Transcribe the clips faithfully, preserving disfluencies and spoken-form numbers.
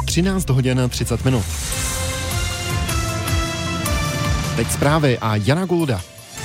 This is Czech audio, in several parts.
třináct hodin třicet minut. Teď zprávy a Jana Gulda.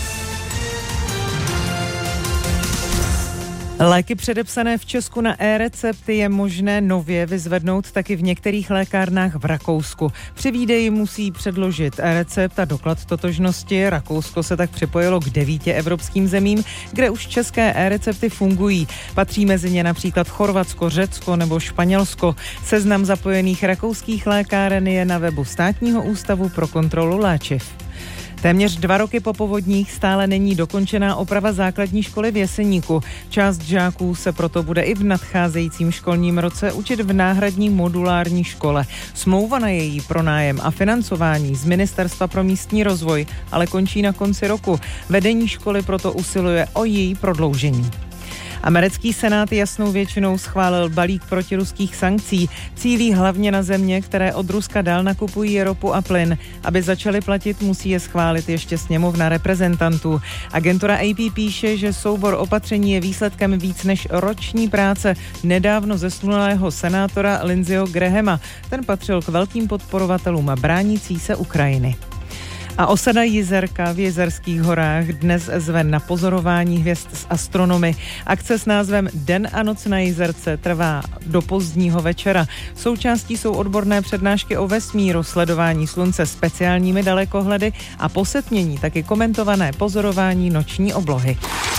Léky předepsané v Česku na e-recepty je možné nově vyzvednout taky v některých lékárnách v Rakousku. Při výdeji musí předložit e-recept a doklad totožnosti. Rakousko se tak připojilo k devíti evropským zemím, kde už české e-recepty fungují. Patří mezi ně například Chorvatsko, Řecko nebo Španělsko. Seznam zapojených rakouských lékáren je na webu Státního ústavu pro kontrolu léčiv. Téměř dva roky po povodních stále není dokončená oprava základní školy v Jeseníku. Část žáků se proto bude i v nadcházejícím školním roce učit v náhradní modulární škole. Smlouva na její pronájem a financování z Ministerstva pro místní rozvoj ale končí na konci roku. Vedení školy proto usiluje o její prodloužení. Americký senát jasnou většinou schválil balík protiruských sankcí. Cílí hlavně na země, které od Ruska dál nakupují ropu a plyn. Aby začaly platit, musí je schválit ještě sněmovna reprezentantů. Agentura A P píše, že soubor opatření je výsledkem víc než roční práce nedávno zesnulého senátora Lindseyho Grahama. Ten patřil k velkým podporovatelům bránící se Ukrajiny. A osada Jizerka v Jizerských horách dnes zve na pozorování hvězd s astronomy. Akce s názvem Den a noc na Jizerce trvá do pozdního večera. Součástí jsou odborné přednášky o vesmíru, sledování slunce speciálními dalekohledy a po setmění taky komentované pozorování noční oblohy.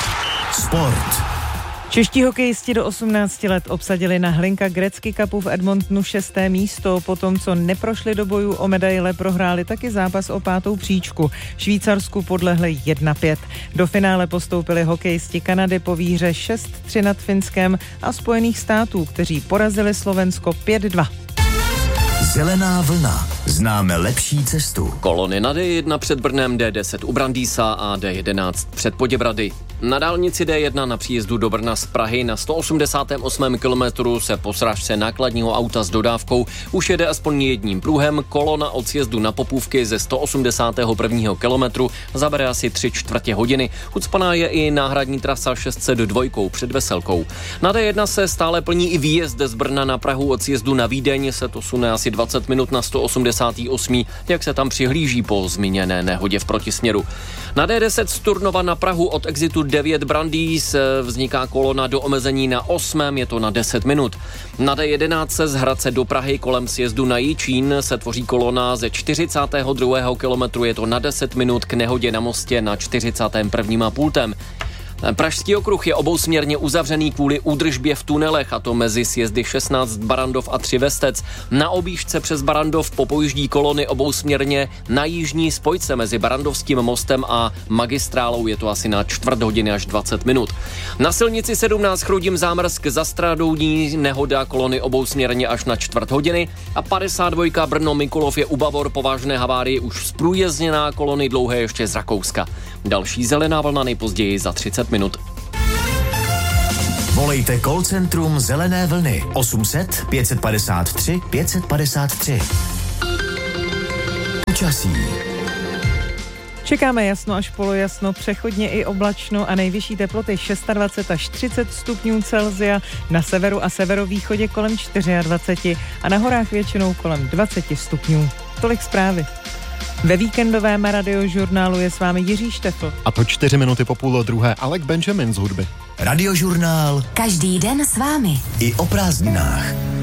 Sport. Čeští hokejisti do osmnácti let obsadili na Hlinka Gretzky Cupu v Edmontonu šesté místo. Potom, co neprošli do bojů o medaile, prohráli taky zápas o pátou příčku. Švýcarsku podlehli jedna pět. Do finále postoupili hokejisti Kanady po výhře šest tři nad Finskem a Spojených států, kteří porazili Slovensko pět dva. Zelená vlna. Známe lepší cestu. Kolony na D jedna před Brnem, D deset u Brandýsa a D jedenáct před Poděbrady. Na dálnici D jedna na příjezdu do Brna z Prahy na sto osmdesátém osmém kilometru se po srážce nákladního auta s dodávkou už jede aspoň jedním pruhem. Kolona od sjezdu na Popůvky ze sto osmdesátého prvního kilometru zabere asi tři čtvrtě hodiny. Ucpaná je i náhradní trasa šest set dva před Veselkou. Na D jedna se stále plní i výjezd z Brna na Prahu od sjezdu na Vídeň, se to sune asi dvacet minut na sto osmdesátém osmém, jak se tam přihlíží po zmíněné nehodě v protisměru. Na D deset z Turnova na Prahu od exitu devět Brandýs vzniká kolona do omezení na osmém, je to na deset minut. Na D jedenáct z Hradce do Prahy kolem sjezdu na Jičín se tvoří kolona ze čtyřicátého druhého kilometru, je to na deset minut k nehodě na mostě na čtyřicátém prvním a půltem. Pražský okruh je obousměrně uzavřený kvůli údržbě v tunelech, a to mezi sjezdy šestnáct Barandov a tři Vestec. Na objížďce přes Barandov popojíždí kolony obousměrně na jižní spojce mezi Barandovským mostem a magistrálou, je to asi na čtvrt hodiny až dvacet minut. Na silnici sedmnáct Chrudim Zámrsk za Strádoudní nehoda, kolony obousměrně až na čtvrt hodiny a padesát dva Brno Mikulov je u Bavor po vážné havárii už zprůjezdněná, kolony dlouhé ještě z Rakouska. Další zelená vlna nejpozději za třicet minut. Volejte call centrum Zelené vlny osm set pět padesát tři pět padesát tři. Počasí. Čekáme jasno až polojasno, přechodně i oblačno a nejvyšší teploty dvacet šest až třicet stupňů Celsia, na severu a severovýchodě kolem dvacet čtyři a na horách většinou kolem dvacet stupňů. Tolik zprávy. Ve víkendovém radiožurnálu je s vámi Jiří Štefl. A po čtyři minuty po půl druhé Alec Benjamin z hudby. Radiožurnál. Každý den s vámi. I o prázdninách.